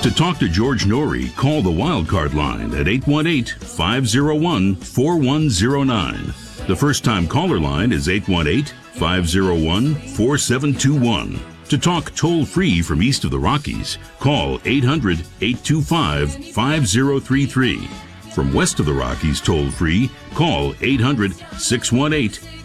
To talk to George Norrie, call the Wildcard line at 818-501-4109. The first-time caller line is 818-501-4721. To talk toll-free from east of the Rockies, call 800-825-5033. From west of the Rockies toll-free, call 800-618-8255.